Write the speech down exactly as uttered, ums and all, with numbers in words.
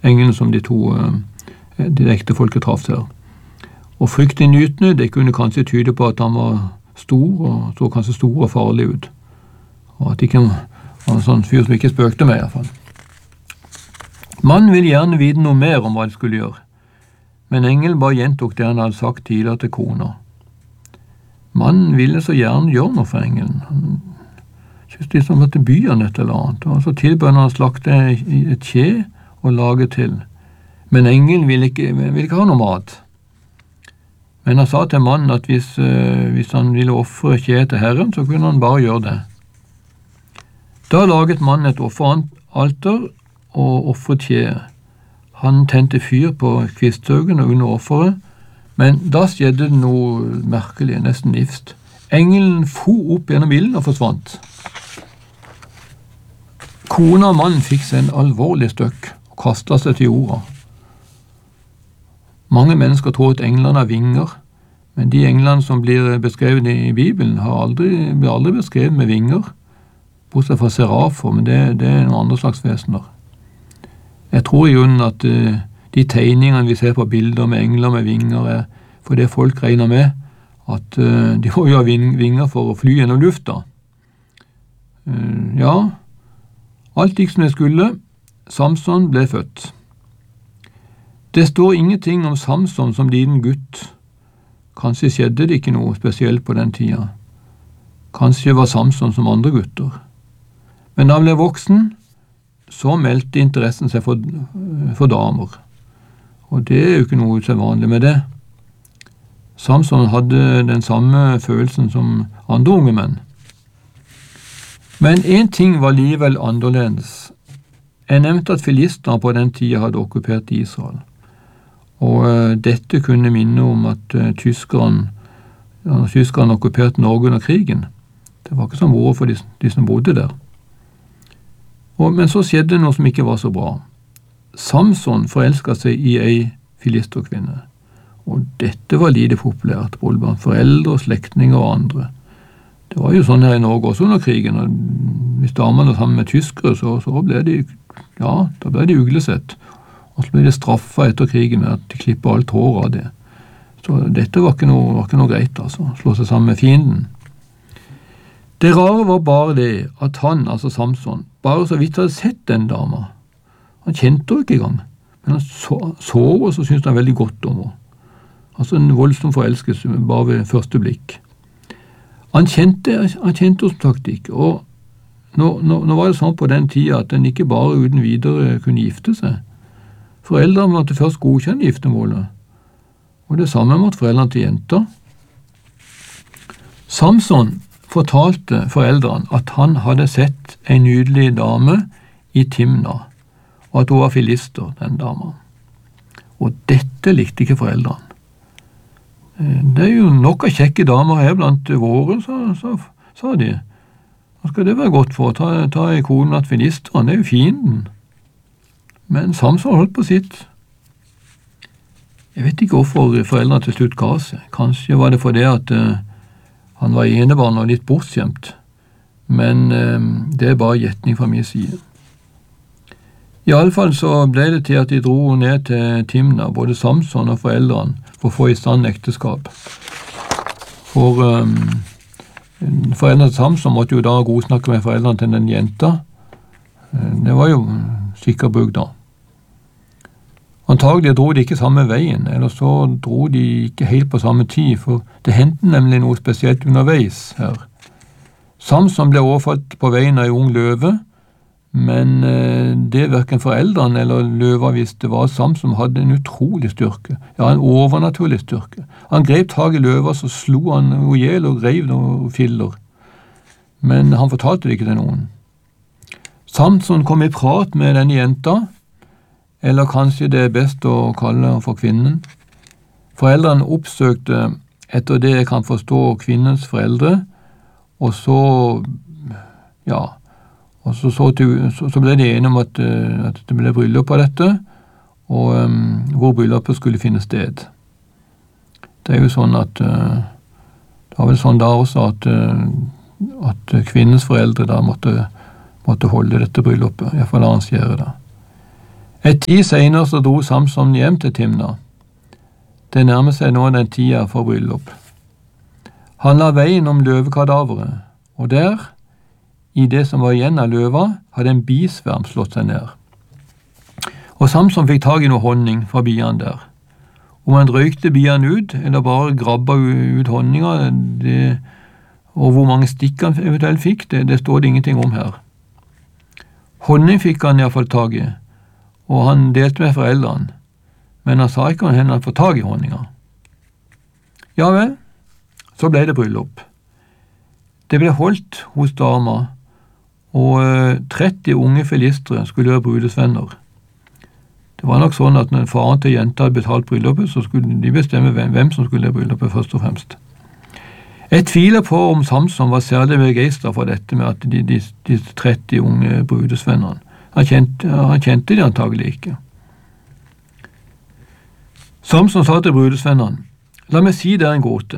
engelen som de to de ekte folket traff her. Og fryktinngytende, det kunne kanskje tyde på at han var stor, og så kanskje stor og farlig ut. Og at det ikke var en sånn fyr som ikke spøkte med i hvert fall. Mannen ville gjerne vite noe mer om hva de skulle gjøre, men engelen bare gjentok det han hadde sagt tidligere til kona. Mannen ville så gjerne gjøre noe for engelen. Han syntes de som måtte by han et eller annet, og så tilbød han å slakte et kje og lage til. Men engelen ville ikke, ville ikke ha noe mat. Men han sa til mannen at hvis, uh, hvis han ville offre kjeet til Herren, så kunne han bare gjøre det. Da laget mannen et offeralter og offret kjeet. Han tente fyr på kvisthaugen og under offeret, men da skjedde det noe merkelig, nesten nifst. Engelen for opp gjennom ilden og forsvant. Kona og mannen fikk seg en alvorlig støkk og kastet seg til jorda. Mange mennesker tror at englene har vinger, men de englene som blir beskrevet i Bibelen har aldri, blir aldri beskrevet med vinger, bortsett fra serafer, men det, det er noen andre slags vesener. Jeg tror i grunnen at uh, de tegningene vi ser på bilder med engler med vinger er for det folk regner med, at uh, de får jo ha vinger for å fly gjennom lufta. Uh, ja, alt gikk som det skulle. Samson ble født. Det står ingenting om Samson som liten gutt. Kanskje skjedde det ikke noe spesielt på den tida. Kanskje var Samson som andre gutter. Men da han ble voksen, så meldte interessen seg for, for damer. Og det er jo ikke noe usedvanlig med det. Samson hadde den samme følelsen som andre unge menn. Men en ting var likevel annerledes. Jeg nevnte at filistene på den tida hadde okkupert Israel. Og uh, dette kunne minne om at uh, tyskerne, ja, tyskerne okkuperte Norge under krigen. Det var ikke sånn vore for de, de som bodde der. Og, men så skjedde noe som ikke var så bra. Samson forelsket seg i ei filisterkvinne. Og dette var lite populært, både blant foreldre, slektninger og andre. Det var jo sånn her i Norge også under krigen, og hvis damene var sammen med tyskere, så, så ble de, ja, da ble de uglesett. Og så ble de straffet etter krigen med at de klippet alt hår av det. Så dette var ikke noe, var ikke noe greit, altså, slå seg sammen med fienden. Det rare var bare det at han, altså Samson, bare så vidt hadde sett den dama. Han kjente henne ikke engang, men han så, så henne, og så syntes han veldig godt om henne. Altså en voldsom forelskelse bare ved første blikk. Han kjente, han kjente henne som sagt ikke, og nå, nå, nå var det sånn på den tida at den ikke bare uten videre kunne gifte seg. Foreldrene måtte først godkjenne giftermålet, og det samme måtte foreldrene til jenter. Samson fortalte foreldrene at han hadde sett en nydelig dame i Timna, og at hun var filister, den dama. Og dette likte ikke foreldrene. Det er jo nok av kjekke damer her blant våre, så, så, sa de. Hva skal det være godt for? Ta, ta i konen blant filisterne, det er jo fienden. Men Samson holdt på sitt. Jeg vet ikke hvorfor foreldrene til slutt ga seg. Kanskje var det fordi at uh, han var enebarn og litt bortskjemt. Men uh, det er bare gjetning fra min side. I alle fall så ble det til at de dro ned til Timna, både Samson og foreldrene, for å få i stand ekteskap. For um, foreldrene til Samson måtte jo da godsnakke med foreldrene til den jenta. Det var jo sikker bruk da. Antagelig dro de ikke samme veien, eller så dro de ikke helt på samme tid, for det hendte nemlig noe spesielt underveis her. Samson ble overfalt på veien av en ung løve, men eh, det hverken foreldrene eller løva visste var at Samson hadde en utrolig styrke, ja, en overnaturlig styrke. Han grep tag i løva, så slo han henne ihjel og grev noen filler, men han fortalte det ikke til noen. Samson kom i prat med denne jenta, eller kanskje det er best å kalle for kvinnen. Foreldrene oppsøkte etter det jeg kan forstå kvinnens foreldre, og så, ja, og så, så, så, så ble de enige om at, at det ble bryllup på dette, og um, hvor bryllupet skulle finne sted. Det er jo sånn at, uh, det var vel sånn da også at, uh, at kvinnens foreldre da måtte måtte holde dette bryllupet, i hvert fall arrangere det. Et tid senere så dro Samson hjem til Timna. Det nærmer seg nå den tida for bryllup. Han la veien om løvekadaveret, og der, i det som var igjen av løva, hadde en bisverm slått seg ned. Og Samson fikk tag i noe honning fra biene der. Om han drøykte biene ut, eller bare grabba ut honninga, det, og hvor mange stikk han eventuelt fikk, det, det står det ingenting om her. Honning fikk han i hvert fall tag i, og han delte med foreldrene, men han sa ikke om han hadde fått tag i honninga. Ja vel, så ble det bryllup. Det ble holdt hos dama, og tretti unge filistere skulle være brudesvenner. Det var nok sånn at når faren til jenta hadde betalt bryllupet, så skulle de bestemme hvem, hvem som skulle i bryllupet først og fremst. Jeg tviler på om Samson var særlig begeistret for dette med at de, de, de tretti unge brudesvennerne. Han kjente, han kjente de antagelig ikke. Samson sa til brudesvennerne, la meg si det er en gåte.